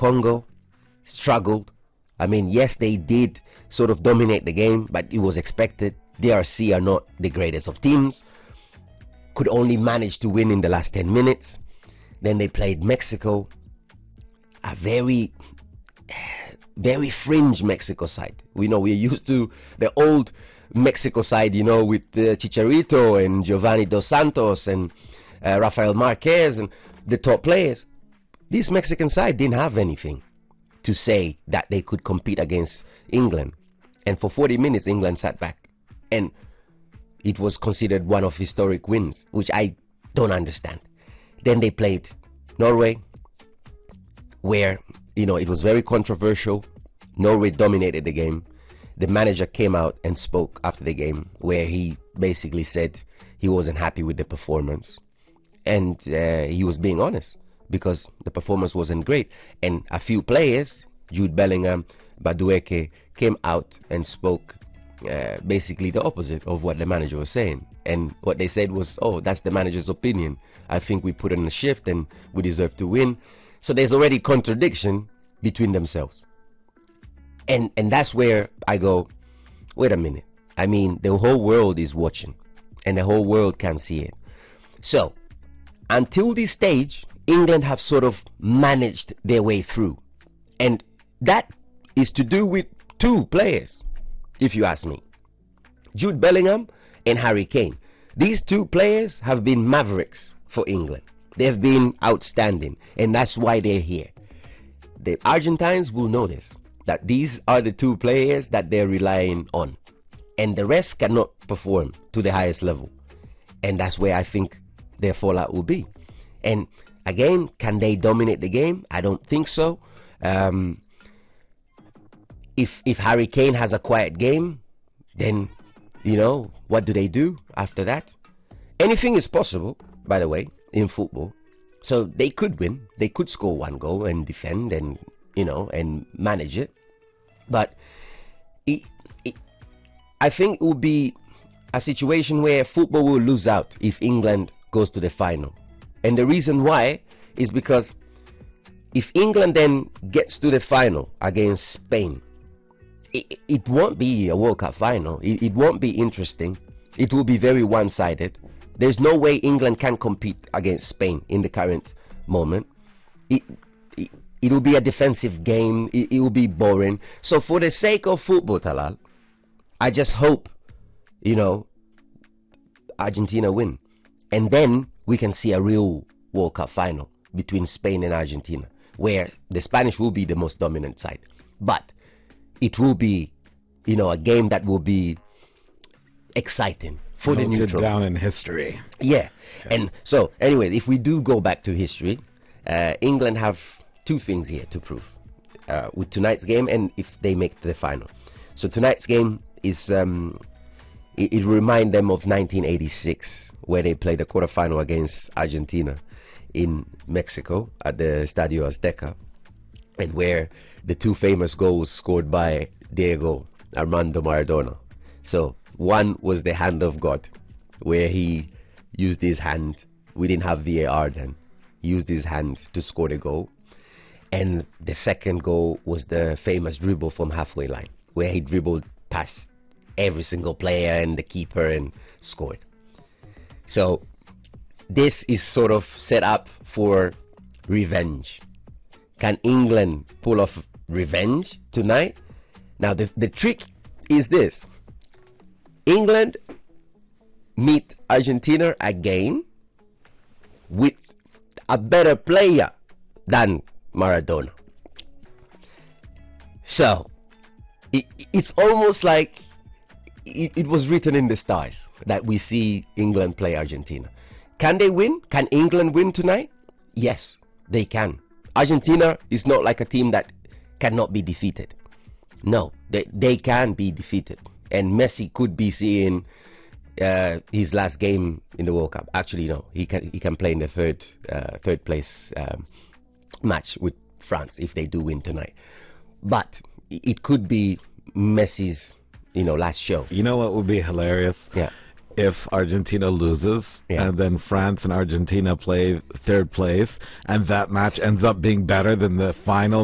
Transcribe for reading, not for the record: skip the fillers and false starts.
Congo struggled. I mean, yes, they did sort of dominate the game, but it was expected. DRC are not the greatest of teams. Could only manage to win in the last 10 minutes. Then they played Mexico, a very fringe Mexico side. We know we're used to the old Mexico side, you know, with Chicharito and Giovanni Dos Santos and Rafael Marquez and the top players. This Mexican side didn't have anything to say that they could compete against England. And for 40 minutes, England sat back. And it was considered one of historic wins, which I don't understand. Then they played Norway, where, you know, it was very controversial. Norway dominated the game. The manager came out and spoke after the game, where he basically said he wasn't happy with the performance. And he was being honest, because the performance wasn't great. And a few players, Jude Bellingham, Madueke, came out and spoke basically the opposite of what the manager was saying. And what they said was, oh, that's the manager's opinion. I think we put in a shift and we deserve to win. So there's already contradiction between themselves. And that's where I go, wait a minute. I mean, the whole world is watching and the whole world can see it. So until this stage, England have sort of managed their way through. And that is to do with two players, if you ask me. Jude Bellingham and Harry Kane. These two players have been mavericks for England. They've been outstanding, and that's why they're here. The Argentines will notice that these are the two players that they're relying on, and the rest cannot perform to the highest level. And that's where I think their fallout will be. And again, can they dominate the game? I don't think so. If Harry Kane has a quiet game, then, you know, what do they do after that? Anything is possible, by the way, in football. So they could win. They could score one goal and defend and, you know, and manage it. But I think it will be a situation where football will lose out if England goes to the final. And the reason why is because if England then gets to the final against Spain, it won't be a World Cup final. It won't be interesting. It will be very one-sided. There's no way England can compete against Spain in the current moment. It will be a defensive game. It will be boring. So for the sake of football, Talal, I just hope, you know, Argentina win. And then we can see a real World Cup final between Spain and Argentina, where the Spanish will be the most dominant side. But it will be, you know, a game that will be exciting for the neutral. Down in history. Yeah. And so, anyway, if we do go back to history, England have two things here to prove with tonight's game and if they make the final. So tonight's game is, it remind them of 1986, where they played the quarterfinal against Argentina in Mexico at the Estadio Azteca, and where the two famous goals scored by Diego Armando Maradona. So one was the hand of God, where he used his hand. We didn't have VAR then. He used his hand to score the goal. And the second goal was the famous dribble from halfway line, where he dribbled past every single player and the keeper and scored. So this is sort of set up for revenge. Can England pull off revenge tonight? Now the trick is this. England meet Argentina again with a better player than Maradona. So it's almost like it was written in the stars that we see England play Argentina. Can they win? Can England win tonight? Yes, they can. Argentina is not like a team that cannot be defeated. No, they can be defeated. And Messi could be seeing his last game in the World Cup. Actually, no, he can play in the third place match with France if they do win tonight. But it could be Messi's, you know, last show. You know what would be hilarious? Yeah. If Argentina loses, and then France and Argentina play third place, and that match ends up being better than the final